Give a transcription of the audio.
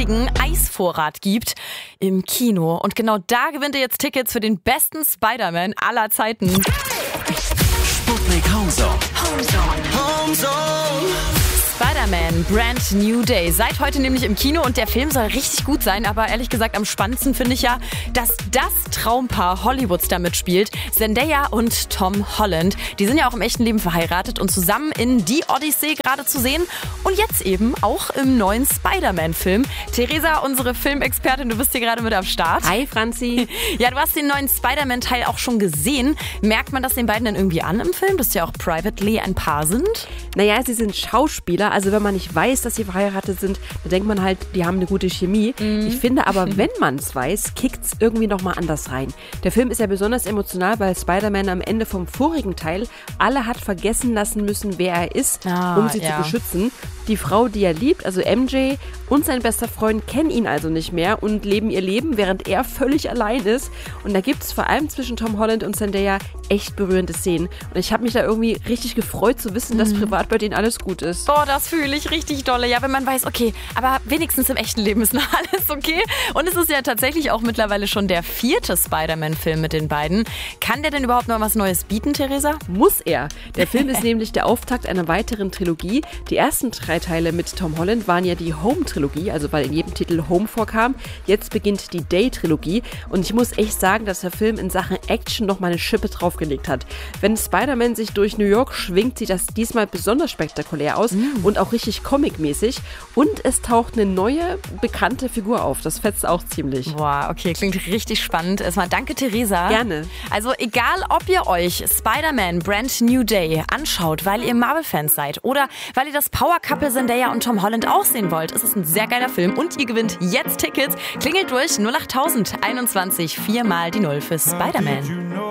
riesigen Eisvorrat gibt im Kino. Und genau da gewinnt ihr jetzt Tickets für den besten Spider-Man aller Zeiten. Sputnik Homezone. Spider-Man Brand New Day. Seit heute nämlich im Kino und der Film soll richtig gut sein. Aber ehrlich gesagt am spannendsten finde ich ja, dass das Traumpaar Hollywoods da mitspielt. Zendaya und Tom Holland. Die sind ja auch im echten Leben verheiratet und zusammen in Die Odyssee gerade zu sehen. Und jetzt eben auch im neuen Spider-Man-Film. Theresa, unsere Filmexpertin, du bist hier gerade mit am Start. Hi Franzi. Ja, du hast den neuen Spider-Man-Teil auch schon gesehen. Merkt man das den beiden denn irgendwie an im Film, dass sie auch privately ein Paar sind? Naja, sie sind Schauspieler, also wenn man nicht weiß, dass sie verheiratet sind, dann denkt man halt, die haben eine gute Chemie. Ich finde aber, wenn man es weiß, kickt es irgendwie nochmal anders rein. Der Film ist ja besonders emotional, weil Spider-Man am Ende vom vorigen Teil alle hat vergessen lassen müssen, wer er ist, um sie zu beschützen. Die Frau, die er liebt, also MJ und sein bester Freund kennen ihn also nicht mehr und leben ihr Leben, während er völlig allein ist. Und da gibt es vor allem zwischen Tom Holland und Zendaya echt berührende Szenen. Und ich habe mich da irgendwie richtig gefreut zu wissen, dass privat bei denen alles gut ist. Boah, das fühle ich richtig dolle. Ja, wenn man weiß, okay, aber wenigstens im echten Leben ist noch alles okay. Und es ist ja tatsächlich auch mittlerweile schon der 4. Spider-Man-Film mit den beiden. Kann der denn überhaupt noch was Neues bieten, Theresa? Muss er. Der Film ist nämlich der Auftakt einer weiteren Trilogie. Die ersten 3 Teile mit Tom Holland waren ja die Home-Trilogie, also weil in jedem Titel Home vorkam. Jetzt beginnt die Day-Trilogie. Und ich muss echt sagen, dass der Film in Sachen Action noch mal eine Schippe draufgelegt hat. Wenn Spider-Man sich durch New York schwingt, sieht das diesmal besonders spektakulär aus und auch richtig comic-mäßig. Und es taucht eine neue, bekannte Figur auf. Das fetzt auch ziemlich. Boah, okay, klingt richtig spannend. Erstmal danke, Theresa. Gerne. Also egal, ob ihr euch Spider-Man Brand New Day anschaut, weil ihr Marvel-Fans seid oder weil ihr das Power-Couple Zendaya und Tom Holland auch sehen wollt, ist es ein sehr geiler Film und ihr gewinnt jetzt Tickets. Klingelt durch 08000 21 4 mal die 0 für Spider-Man.